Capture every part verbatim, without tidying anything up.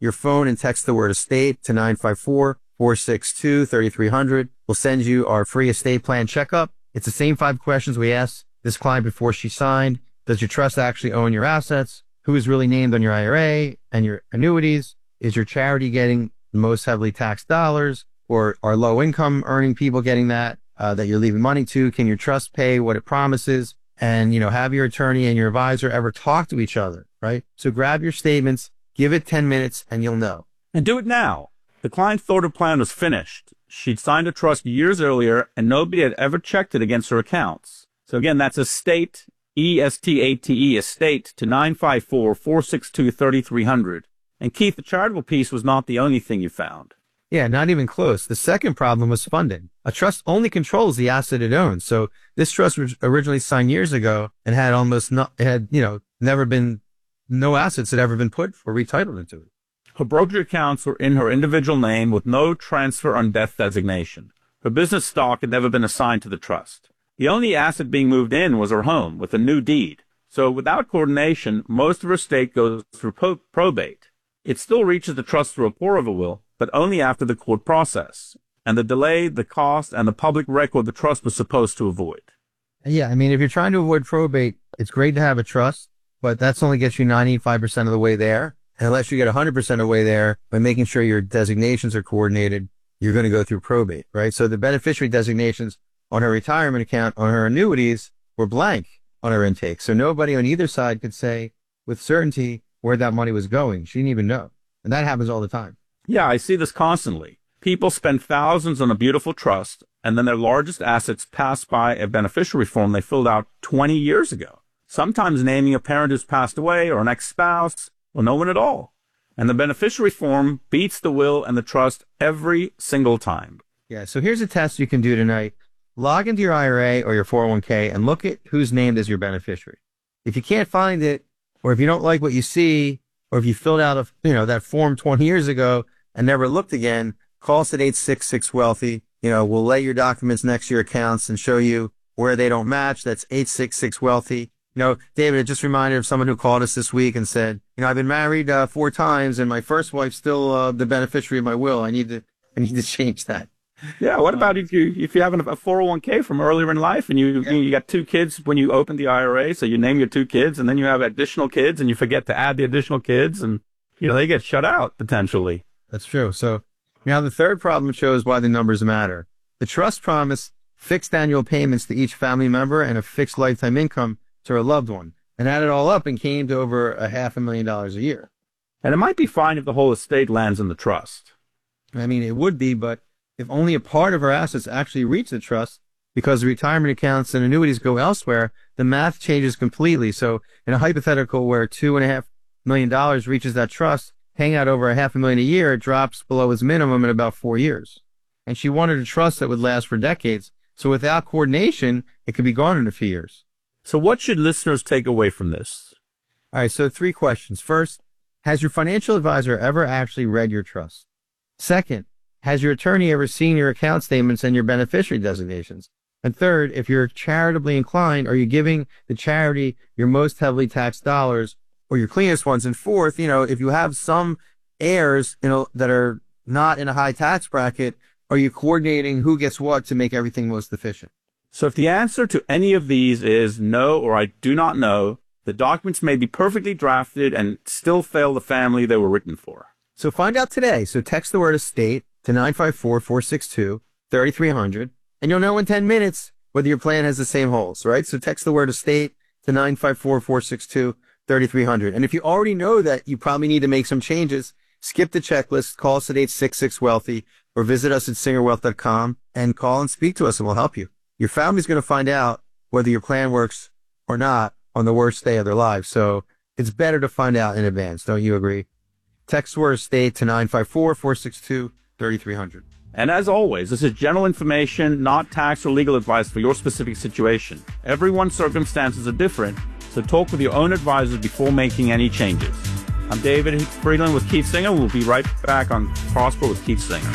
your phone and text the word estate to nine five four, four six two, three three zero zero. We'll send you our free estate plan checkup. It's the same five questions we asked this client before she signed. Does your trust actually own your assets? Who is really named on your I R A and your annuities? Is your charity getting the most heavily taxed dollars? Or are low income earning people getting that, uh, that you're leaving money to? Can your trust pay what it promises? And, you know, have your attorney and your advisor ever talk to each other, right? So grab your statements, give it ten minutes, and you'll know. And do it now. The client thought her plan was finished. She'd signed a trust years earlier, and nobody had ever checked it against her accounts. So again, that's estate, E S T A T E, estate, to nine five four, four six two, three three zero zero. And Keith, the charitable piece was not the only thing you found. Yeah, not even close. The second problem was funding. A trust only controls the asset it owns. So this trust was originally signed years ago and had almost not, it had, you know, never been, no assets had ever been put or retitled into it. Her brokerage accounts were in her individual name with no transfer on death designation. Her business stock had never been assigned to the trust. The only asset being moved in was her home with a new deed. So without coordination, most of her estate goes through pro- probate. It still reaches the trust through a pour over will, but only after the court process, and the delay, the cost, and the public record the trust was supposed to avoid. Yeah, I mean, if you're trying to avoid probate, it's great to have a trust, but that's only gets you ninety-five percent of the way there. And unless you get one hundred percent of the way there by making sure your designations are coordinated, you're going to go through probate, right? So the beneficiary designations on her retirement account, on her annuities, were blank on her intake. So nobody on either side could say with certainty where that money was going. She didn't even know. And that happens all the time. Yeah, I see this constantly. People spend thousands on a beautiful trust, and then their largest assets pass by a beneficiary form they filled out twenty years ago, sometimes naming a parent who's passed away or an ex-spouse or no one at all. And the beneficiary form beats the will and the trust every single time. Yeah, so here's a test you can do tonight. Log into your I R A or your four oh one k and look at who's named as your beneficiary. If you can't find it, or if you don't like what you see, or if you filled out a, you know, that form twenty years ago and never looked again, call us at eight six six wealthy. You know, we'll lay your documents next to your accounts and show you where they don't match. That's eight six six wealthy. You know, David, it just reminded of someone who called us this week and said, you know, I've been married uh, four times and my first wife's still uh, the beneficiary of my will. I need to, I need to change that. Yeah. What about if you, if you have a four oh one k from earlier in life and you, yeah. you got two kids when you open the I R A, so you name your two kids and then you have additional kids and you forget to add the additional kids and, you know, they get shut out potentially. That's true. So now the third problem shows why the numbers matter. The trust promised fixed annual payments to each family member and a fixed lifetime income to a loved one, and added all up and came to over a half a million dollars a year. And it might be fine if the whole estate lands in the trust. I mean, it would be, but if only a part of our assets actually reach the trust because the retirement accounts and annuities go elsewhere, the math changes completely. So in a hypothetical where two and a half million dollars reaches that trust, paying out over a half a million a year, it drops below its minimum in about four years. And she wanted a trust that would last for decades. So without coordination, it could be gone in a few years. So what should listeners take away from this? All right, so three questions. First, has your financial advisor ever actually read your trust? Second, has your attorney ever seen your account statements and your beneficiary designations? And third, if you're charitably inclined, are you giving the charity your most heavily taxed dollars or your cleanest ones? And fourth, you know, if you have some heirs, you know, that are not in a high tax bracket, are you coordinating who gets what to make everything most efficient? So if the answer to any of these is no or I do not know, the documents may be perfectly drafted and still fail the family they were written for. So find out today. So text the word estate to nine five four, four six two, three three zero zero, and you'll know in ten minutes whether your plan has the same holes, right? So text the word estate to nine five four, four six two, three three zero zero. And if you already know that you probably need to make some changes, skip the checklist, call us at eight six six wealthy, or visit us at singer wealth dot com and call and speak to us and we'll help you. Your family's going to find out whether your plan works or not on the worst day of their lives. So it's better to find out in advance. Don't you agree? Text word estate to nine five four, four six two, three three zero zero. And as always, this is general information, not tax or legal advice for your specific situation. Everyone's circumstances are different, so talk with your own advisor before making any changes. I'm David Friedland with Keith Singer. We'll be right back on Prosper with Keith Singer.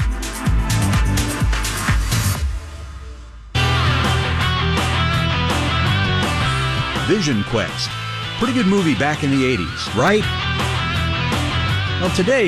Vision Quest. Pretty good movie back in the eighties, right? Well, today,